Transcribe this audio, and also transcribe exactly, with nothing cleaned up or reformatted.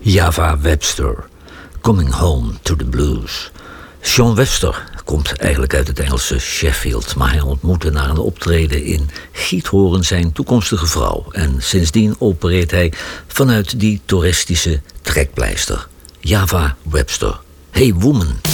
Java Webster, Coming Home to the Blues. Sean Webster komt eigenlijk uit het Engelse Sheffield, maar hij ontmoette na een optreden in Giethoorn zijn toekomstige vrouw. En sindsdien opereert hij vanuit die toeristische trekpleister. Java Webster. Hey woman.